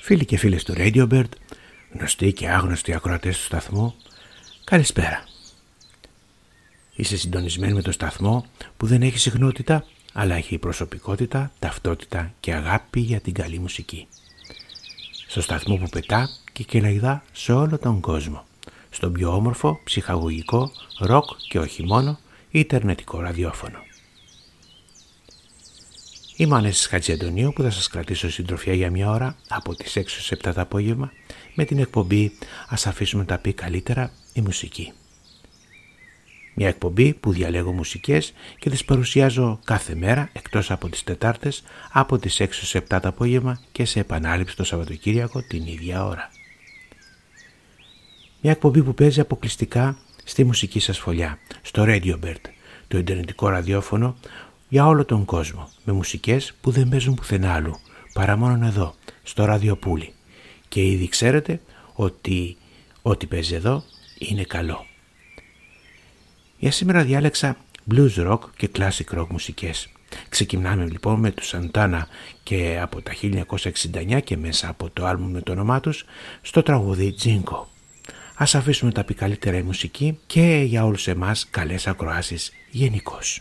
Φίλοι και φίλες του Radiobird, γνωστοί και άγνωστοι ακροατές του σταθμού, καλησπέρα. Είσαι συντονισμένοι με το σταθμό που δεν έχει συχνότητα, αλλά έχει προσωπικότητα, ταυτότητα και αγάπη για την καλή μουσική. Στο σταθμό που πετά και κελαϊδά σε όλο τον κόσμο. Στον πιο όμορφο, ψυχαγωγικό, ροκ και όχι μόνο, ιντερνετικό ραδιόφωνο. Είμαι ο Ανέσης Χατζιαντονίου που θα σας κρατήσω συντροφιά για μια ώρα από τις 6 στις 7 το απόγευμα με την εκπομπή «Ας αφήσουμε τα πει καλύτερα η μουσική». Μια εκπομπή που διαλέγω μουσικές και τις παρουσιάζω κάθε μέρα εκτός από τις Τετάρτες από τις 6 στις 7 το απόγευμα και σε επανάληψη το Σαββατοκύριακο την ίδια ώρα. Μια εκπομπή που παίζει αποκλειστικά στη μουσική σας φωλιά, στο Radiobird, το ιντερνετικό ραδιόφωνο για όλο τον κόσμο, με μουσικές που δεν παίζουν πουθενά άλλου, παρά μόνο εδώ, στο ραδιοπούλι. Και ήδη ξέρετε ότι ό,τι παίζει εδώ είναι καλό. Για σήμερα διάλεξα blues rock και classic rock μουσικές. Ξεκινάμε λοιπόν με τους Santana και από τα 1969 και μέσα από το άλμπουμ με το όνομά τους στο τραγούδι Jingo. Ας αφήσουμε τα πει καλύτερα η μουσική και για όλους εμάς καλές ακροάσεις γενικώς.